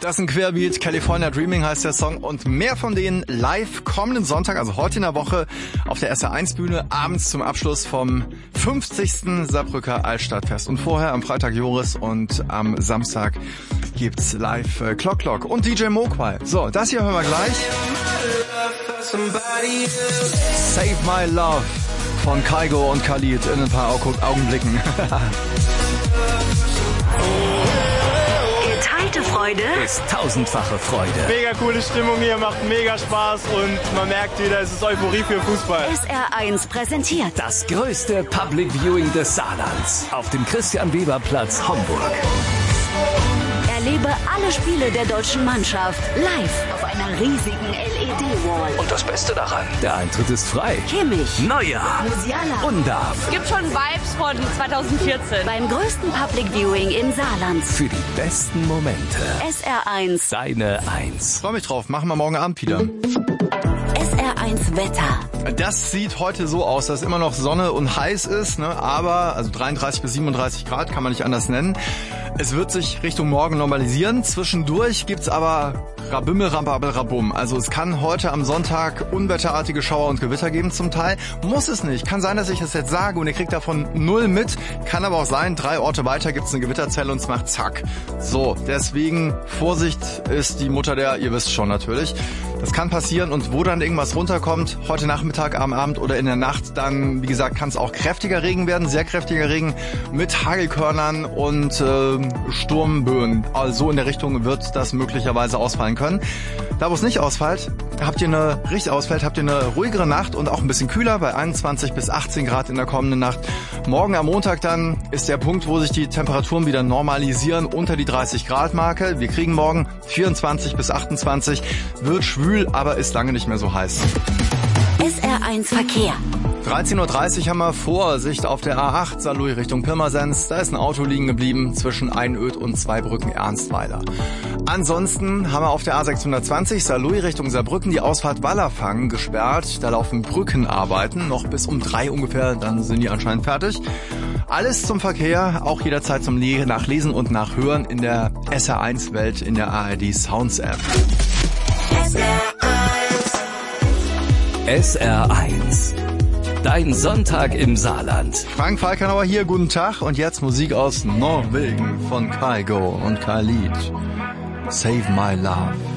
Das ist ein Querbeat, California Dreaming heißt der Song und mehr von denen live kommenden Sonntag, also heute in der Woche auf der SR1 Bühne, abends zum Abschluss vom 50. Saarbrücker Altstadtfest. Und vorher am Freitag Joris und am Samstag gibt's live Clock Clock und DJ Mokwai. So, das hier hören wir gleich. Save My Love von Kygo und Khalid in ein paar Augenblicken. Geteilte Freude ist tausendfache Freude. Mega coole Stimmung hier, macht mega Spaß und man merkt wieder, es ist Euphorie für Fußball. SR1 präsentiert Das größte Public Viewing des Saarlands auf dem Christian-Weber-Platz Homburg. Erlebe alle Spiele der deutschen Mannschaft live auf einer riesigen LED-Wall. Und das Beste daran, der Eintritt ist frei. Kimmich, Neuer, Musiala, Undarf. Gibt schon Vibes von 2014. Beim größten Public Viewing im Saarland. Für die besten Momente. SR1. Deine Eins. Freue mich drauf, machen wir morgen Abend wieder. SR1 Wetter. Das sieht heute so aus, dass immer noch Sonne und heiß ist, ne? Aber also 33 bis 37 Grad kann man nicht anders nennen. Es wird sich Richtung Morgen normalisieren. Zwischendurch gibt's aber Rabimmel, Rambabel, Rabum. Also es kann heute am Sonntag unwetterartige Schauer und Gewitter geben zum Teil. Muss es nicht. Kann sein, dass ich das jetzt sage und ihr kriegt davon 0 mit. Kann aber auch sein, 3 Orte weiter gibt's eine Gewitterzelle und es macht zack. So, deswegen Vorsicht ist die Mutter der, ihr wisst schon natürlich. Das kann passieren und wo dann irgendwas runterkommt, heute Nachmittag, am Abend oder in der Nacht, dann, wie gesagt, kann es auch kräftiger Regen werden, sehr kräftiger Regen mit Hagelkörnern und Sturmböen. Also in der Richtung wird das möglicherweise ausfallen können. Da, wo es nicht ausfällt, habt ihr eine ruhigere Nacht und auch ein bisschen kühler bei 21 bis 18 Grad in der kommenden Nacht. Morgen am Montag dann ist der Punkt, wo sich die Temperaturen wieder normalisieren unter die 30 Grad Marke. Wir kriegen morgen 24 bis 28, wird schwül, aber ist lange nicht mehr so heiß. SR1 Verkehr. 13.30 Uhr haben wir Vorsicht auf der A8 Saarlouis Richtung Pirmasens. Da ist ein Auto liegen geblieben zwischen Einöd und Zweibrücken-Ernstweiler. Ansonsten haben wir auf der A620 Saarlouis Richtung Saarbrücken die Ausfahrt Wallerfangen gesperrt. Da laufen Brückenarbeiten noch bis um 3 ungefähr, dann sind die anscheinend fertig. Alles zum Verkehr, auch jederzeit zum Nachlesen und Nachhören in der SR1-Welt in der ARD Sounds App. SR1. Dein Sonntag im Saarland. Frank Falkenauer hier, guten Tag. Und jetzt Musik aus Norwegen von Kygo und Khalid. Save My Love.